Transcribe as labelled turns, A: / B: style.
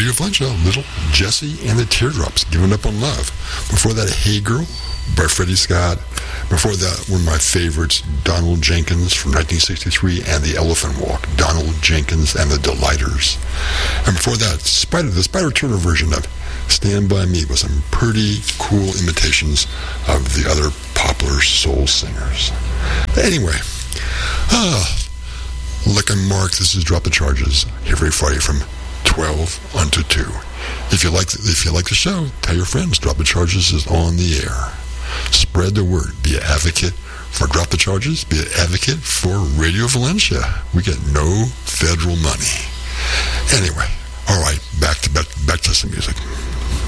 A: Radio Valencia, Little Jesse and the Teardrops, Giving Up on Love. Before that, Hey Girl by Freddie Scott. Before that, one of my favorites, Donald Jenkins from 1963 and The Elephant Walk, Donald Jenkins and the Delighters. And before that, the Spider Turner version of Stand By Me with some pretty cool imitations of the other popular soul singers. Anyway, Lick and Mark, this is Drop the Charges, every Friday from 12 unto 2. If you like the show, tell your friends. Drop the Charges is on the air. Spread the word. Be an advocate for Drop the Charges. Be an advocate for Radio Valencia. We get no federal money. Anyway, all right, back to some music.